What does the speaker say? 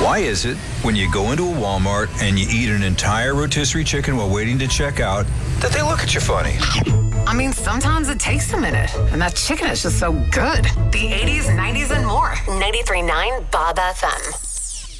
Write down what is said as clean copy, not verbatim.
Why is it when you go into a Walmart and you eat an entire rotisserie chicken while waiting to check out that they look at you funny? I mean, sometimes it takes a minute, and that chicken is just so good. The 80s, 90s, and more. 93.9 Bob FM.